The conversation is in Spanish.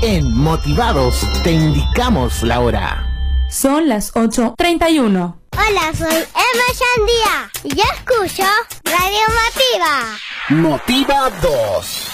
En Motivados te indicamos la hora. Son las 8:31. Hola, soy Emma Shandía y yo escucho Radio Motiva. Motiva 2.